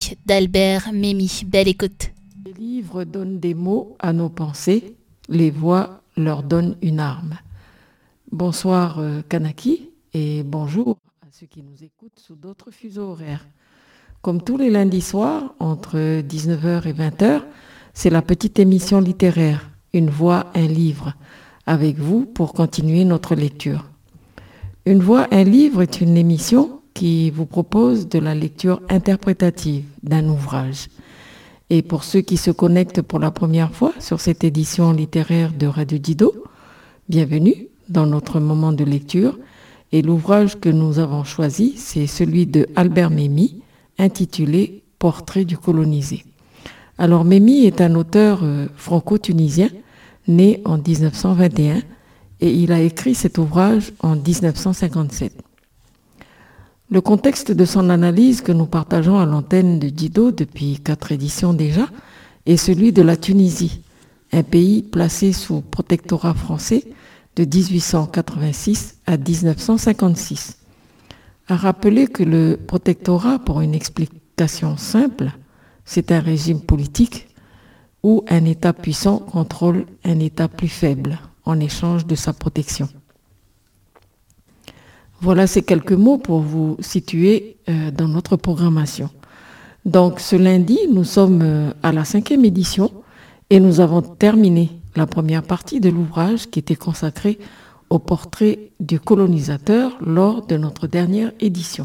chronique d'Albert Memmi. Belle écoute. Les livres donnent des mots à nos pensées, les voix leur donnent une arme. Bonsoir Kanaki et bonjour à ceux qui nous écoutent sous d'autres fuseaux horaires. Comme tous les lundis soirs, entre 19h et 20h, c'est la petite émission littéraire, Une voix, un livre, avec vous pour continuer notre lecture. Une voix, un livre est une émission qui vous propose de la lecture interprétative d'un ouvrage. Et pour ceux qui se connectent pour la première fois sur cette édition littéraire de Radio Dido, bienvenue dans notre moment de lecture. Et l'ouvrage que nous avons choisi, c'est celui de Albert Memmi, intitulé « Portrait du colonisé ». Alors Memmi est un auteur franco-tunisien, né en 1921, et il a écrit cet ouvrage en 1957. Le contexte de son analyse que nous partageons à l'antenne de Dido depuis 4 éditions déjà est celui de la Tunisie, un pays placé sous protectorat français de 1886 à 1956. À rappeler que le protectorat, pour une explication simple, c'est un régime politique où un État puissant contrôle un État plus faible en échange de sa protection. Voilà ces quelques mots pour vous situer dans notre programmation. Donc ce lundi, nous sommes à la 5e édition et nous avons terminé la première partie de l'ouvrage qui était consacrée au portrait du colonisateur lors de notre dernière édition.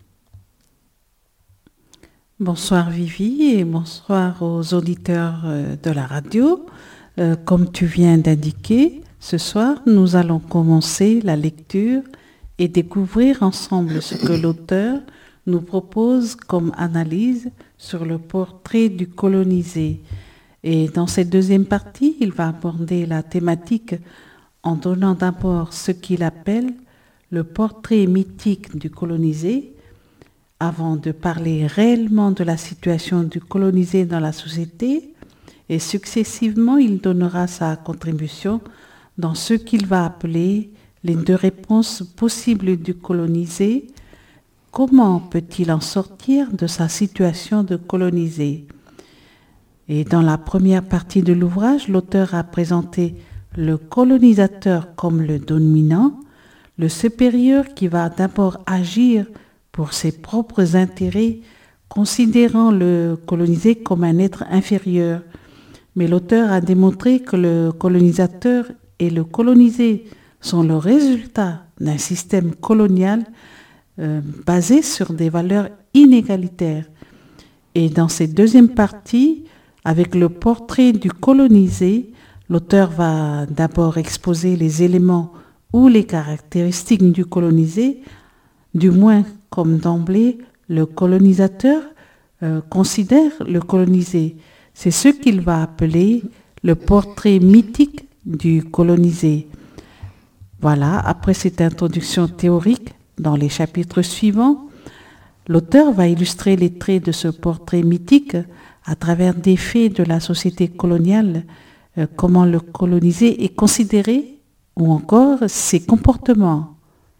Bonsoir Vivi et bonsoir aux auditeurs de la radio. Comme tu viens d'indiquer, ce soir nous allons commencer la lecture et découvrir ensemble ce que l'auteur nous propose comme analyse sur le portrait du colonisé. Et dans cette deuxième partie, il va aborder la thématique en donnant d'abord ce qu'il appelle le portrait mythique du colonisé, avant de parler réellement de la situation du colonisé dans la société, et successivement il donnera sa contribution dans ce qu'il va appeler les 2 réponses possibles du colonisé. Comment peut-il en sortir de sa situation de colonisé? Et dans la première partie de l'ouvrage, l'auteur a présenté le colonisateur comme le dominant, le supérieur qui va d'abord agir pour ses propres intérêts, considérant le colonisé comme un être inférieur. Mais l'auteur a démontré que le colonisateur et le colonisé sont le résultat d'un système colonial basé sur des valeurs inégalitaires. Et dans cette deuxième partie, avec le portrait du colonisé, l'auteur va d'abord exposer les éléments ou les caractéristiques du colonisé, du moins comme d'emblée le colonisateur considère le colonisé. C'est ce qu'il va appeler le portrait mythique du colonisé. Voilà, après cette introduction théorique, dans les chapitres suivants, l'auteur va illustrer les traits de ce portrait mythique à travers des faits de la société coloniale, comment le colonisé est considéré ou encore ses comportements.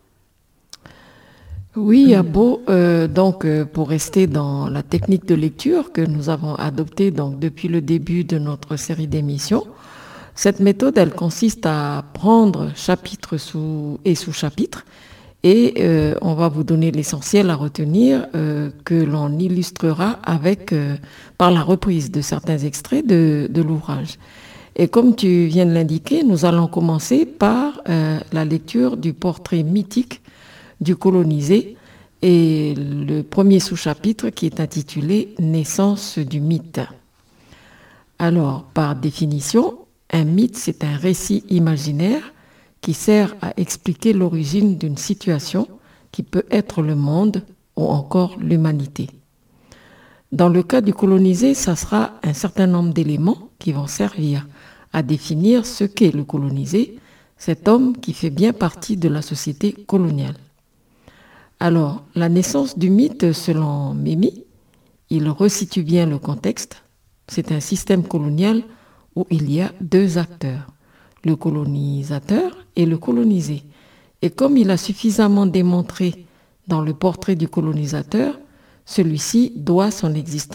Oui, Abo, pour rester dans la technique de lecture que nous avons adoptée depuis le début de notre série d'émissions, cette méthode, elle consiste à prendre chapitre et sous-chapitre et on va vous donner l'essentiel à retenir que l'on illustrera par la reprise de certains extraits de l'ouvrage. Et comme tu viens de l'indiquer, nous allons commencer par la lecture du portrait mythique du colonisé et le premier sous-chapitre qui est intitulé « Naissance du mythe ». Alors, par définition, un mythe, c'est un récit imaginaire qui sert à expliquer l'origine d'une situation qui peut être le monde ou encore l'humanité. Dans le cas du colonisé, ça sera un certain nombre d'éléments qui vont servir à définir ce qu'est le colonisé, cet homme qui fait bien partie de la société coloniale. Alors, la naissance du mythe, selon Memmi, il resitue bien le contexte. C'est un système colonial où il y a 2 acteurs, le colonisateur et le colonisé. Et comme il a suffisamment démontré dans le portrait du colonisateur, celui-ci doit son existence